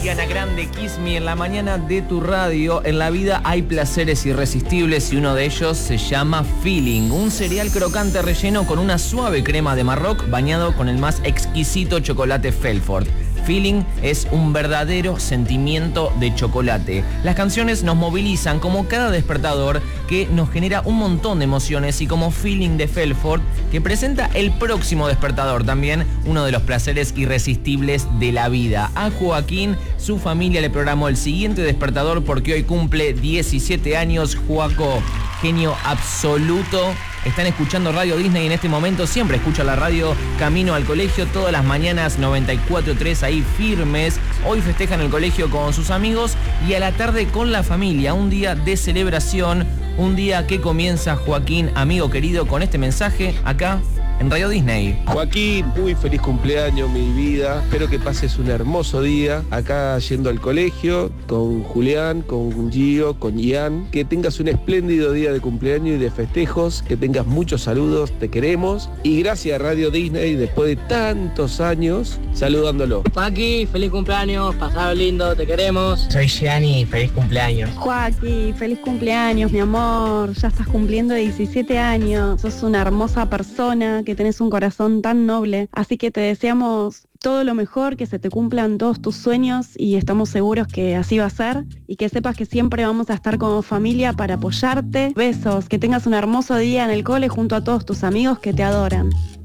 Ariana Grande, Kiss Me, en la mañana de tu radio. En la vida hay placeres irresistibles y uno de ellos se llama Feeling, un cereal crocante relleno con una suave crema de Marroc bañado con el más exquisito chocolate Felford. Feeling es un verdadero sentimiento de chocolate. Las canciones nos movilizan como cada despertador que nos genera un montón de emociones y como Feeling de Felford que presenta el próximo despertador, también uno de los placeres irresistibles de la vida. A Joaquín, su familia le programó el siguiente despertador porque hoy cumple 17 años. Joaco, genio absoluto. Están escuchando Radio Disney en este momento, siempre escucha la radio camino al colegio, todas las mañanas 94.3 ahí firmes. Hoy festejan el colegio con sus amigos y a la tarde con la familia, un día de celebración, un día que comienza, Joaquín, amigo querido, con este mensaje acá en Radio Disney. Joaquín, muy feliz cumpleaños, mi vida. Espero que pases un hermoso día acá yendo al colegio con Julián, con Gio, con Ian. Que tengas un espléndido día de cumpleaños y de festejos. Que tengas muchos saludos, te queremos. Y gracias a Radio Disney, después de tantos años, saludándolo. Joaquín, feliz cumpleaños, pasado lindo, te queremos. Soy Gianni, feliz cumpleaños. Joaquín, feliz cumpleaños, mi amor. Ya estás cumpliendo 17 años. Sos una hermosa persona, que tenés un corazón tan noble, así que te deseamos todo lo mejor, que se te cumplan todos tus sueños y estamos seguros que así va a ser y que sepas que siempre vamos a estar como familia para apoyarte. Besos, que tengas un hermoso día en el cole junto a todos tus amigos que te adoran.